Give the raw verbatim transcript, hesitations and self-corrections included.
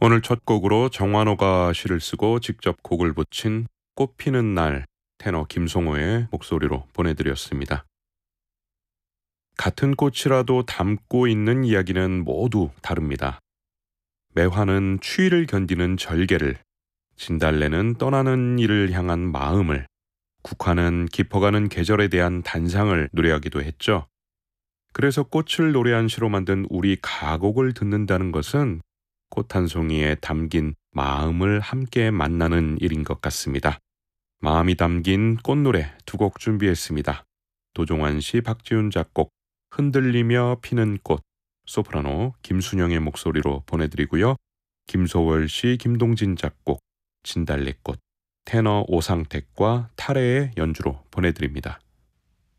오늘 첫 곡으로 정완호가 시를 쓰고 직접 곡을 붙인 꽃 피는 날, 테너 김성호의 목소리로 보내드렸습니다. 같은 꽃이라도 담고 있는 이야기는 모두 다릅니다. 매화는 추위를 견디는 절개를, 진달래는 떠나는 이를 향한 마음을, 국화는 깊어가는 계절에 대한 단상을 노래하기도 했죠. 그래서 꽃을 노래한 시로 만든 우리 가곡을 듣는다는 것은 꽃 한 송이에 담긴 마음을 함께 만나는 일인 것 같습니다. 마음이 담긴 꽃노래 두 곡 준비했습니다. 도종환 씨, 박지훈 작곡, 흔들리며 피는 꽃, 소프라노 김순영의 목소리로 보내드리고요. 김소월 씨, 김동진 작곡, 진달래꽃, 테너 오상택과 타레의 연주로 보내드립니다.